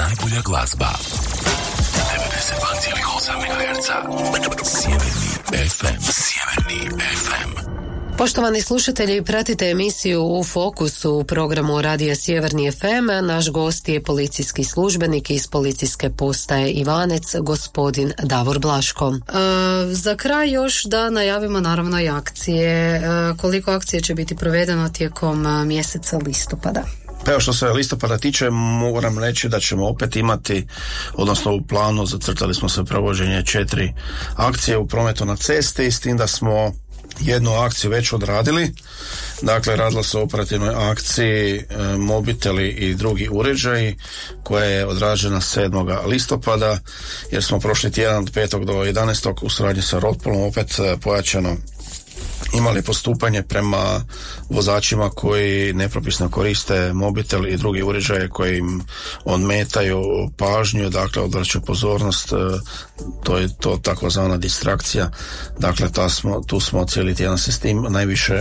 Najbolja glazba. 92,8 MHz. Sjeverni FM. Sjeverni FM. Poštovani slušatelji, pratite emisiju U fokusu u programu Radija Sjeverni FM. Naš gost je policijski službenik iz policijske postaje Ivanec, gospodin Davor Blaško. Za kraj još da najavimo naravno i akcije. Koliko akcije će biti provedeno tijekom mjeseca listopada? Pa evo, što se listopada tiče, moram reći da ćemo opet imati, odnosno u planu zacrtali smo se provođenje 4 akcije u prometu na cesti, s tim da smo jednu akciju već odradili. Dakle, radilo se o operativnoj akciji mobiteli i drugi uređaji koja je odrađena 7. listopada, jer smo prošli tjedan od 5. do 11. u suradnji sa Rotpolom opet pojačano imali postupanje prema vozačima koji nepropisno koriste mobitel i drugi uređaje koji im odmetaju pažnju, dakle odvraćaju pozornost, to je to takozvana distrakcija. Dakle, tu smo cijeli tjedan se s tim najviše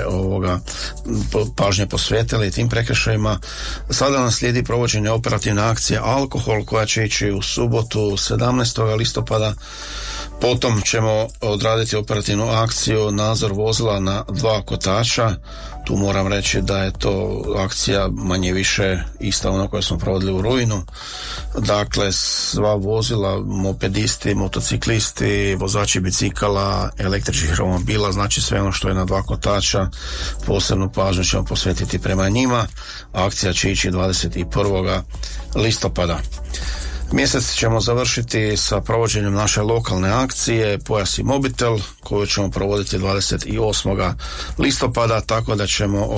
pažnje posvetili tim prekršajima. Sada nam slijedi provođenje operativne akcije alkohol koja će ići u subotu 17. listopada. Potom ćemo odraditi operativnu akciju nadzor vozila na 2 kotača. Tu moram reći da je to akcija manje više ista ona koju smo provodili u rujnu. Dakle, sva vozila, mopedisti, motociklisti, vozači bicikala, električnih romobila, znači sve ono što je na 2 kotača, posebnu pažnju ćemo posvetiti prema njima. Akcija će ići 21. listopada. Mjesec ćemo završiti sa provođenjem naše lokalne akcije Pojas i mobitel, koju ćemo provoditi 28. listopada, tako da ćemo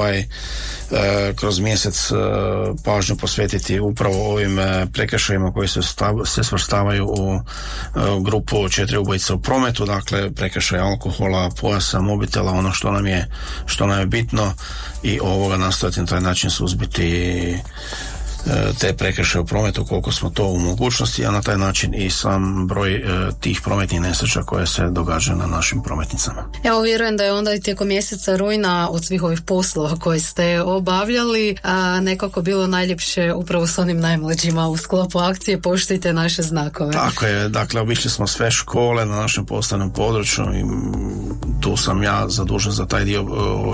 kroz mjesec pažnju posvetiti upravo ovim prekršajima koji se svrstavaju u grupu 4 ubojice u prometu, dakle prekršaj alkohola, pojasa, mobitela, ono što nam je bitno, i nastojati na taj način suzbiti te prekršaje u prometu koliko smo to u mogućnosti, a na taj način i sam broj tih prometnih nesreća koje se događaju na našim prometnicama. Evo, vjerujem da je onda i tijekom mjeseca rujna od svih ovih poslova koje ste obavljali nekako bilo najljepše upravo s onim najmlađima u sklopu akcije Poštujte naše znakove. Tako je, dakle obišli smo sve škole na našem poslovnom području i tu sam ja zadužen za taj dio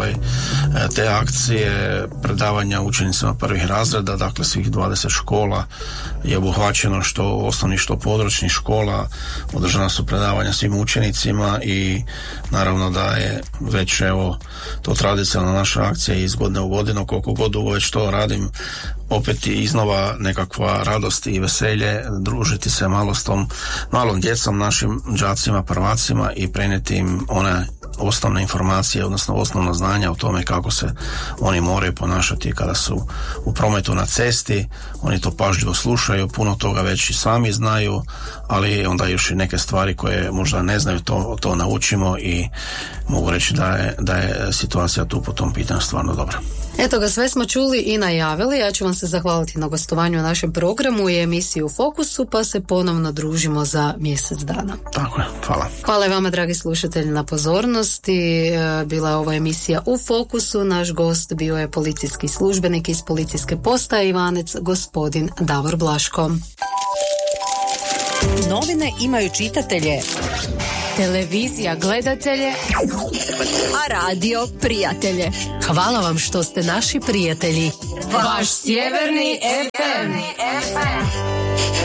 te akcije, predavanja učenicima prvih razreda, dakle svih 20 škola je obuhvaćeno, što osnovnih što područnih škola, održana su predavanja svim učenicima i naravno da je već to tradicionalna naša akcija iz godine u godinu, koliko god dugo već to radim, opet je iznova nekakva radost i veselje družiti se malo s tom malom djecom, našim đacima, prvacima i prenijeti im one osnovne informacije, odnosno osnovna znanja o tome kako se oni moraju ponašati kada su u prometu na cesti. Oni to pažljivo slušaju, puno toga već i sami znaju, ali onda još i neke stvari koje možda ne znaju, to naučimo i mogu reći da je situacija tu po tom pitanju stvarno dobra. Eto ga, sve smo čuli i najavili. Ja ću vam se zahvaliti na gostovanju u našem programu i emisiji U fokusu, pa se ponovno družimo za mjesec dana. Tako je, hvala. Hvala i vama, dragi slušatelji, na pozornosti. Bila je ova emisija U fokusu. Naš gost bio je policijski službenik iz policijske postaje Ivanec, gospodin Davor Blaško. Novine imaju čitatelje, televizija gledatelje, a radio prijatelje. Hvala vam što ste naši prijatelji. Vaš Sjeverni FM.